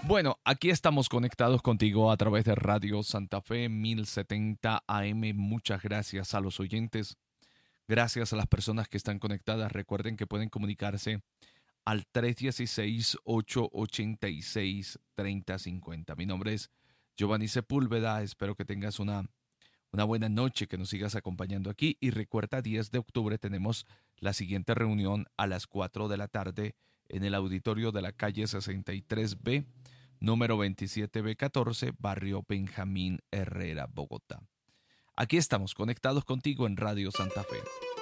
Bueno, aquí estamos conectados contigo a través de Radio Santa Fe 1070 AM. Muchas gracias a los oyentes. Gracias a las personas que están conectadas. Recuerden que pueden comunicarse al 316-886-3050. Mi nombre es Giovanni Sepúlveda. Espero que tengas una buena noche, que nos sigas acompañando aquí. Y recuerda, 10 de octubre tenemos la siguiente reunión a las 4 de la tarde en el auditorio de la calle 63B, número 27B14, barrio Benjamín Herrera, Bogotá. Aquí estamos conectados contigo en Radio Santa Fe.